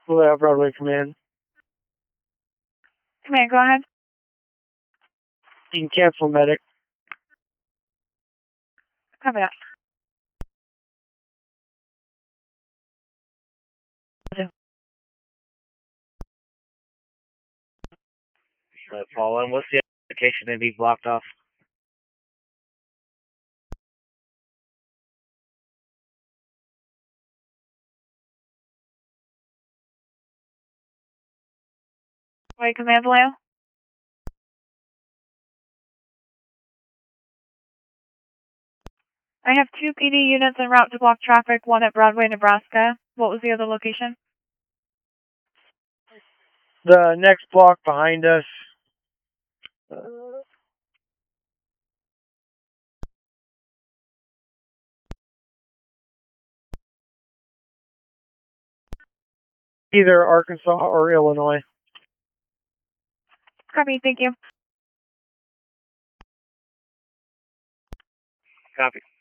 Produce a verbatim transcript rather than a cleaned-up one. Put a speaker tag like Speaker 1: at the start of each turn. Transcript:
Speaker 1: Hello, Broadway Command.
Speaker 2: Command, go ahead.
Speaker 1: You can cancel medic.
Speaker 2: Copy that.
Speaker 3: Uh, Paul, what's the application to be blocked off?
Speaker 2: Wait, Command Vallejo? I have two P D units en route to block traffic, one at Broadway, Nebraska. What was the other location?
Speaker 1: The next block behind us. Uh, either Arkansas or Illinois.
Speaker 2: Copy, thank you.
Speaker 3: Copy.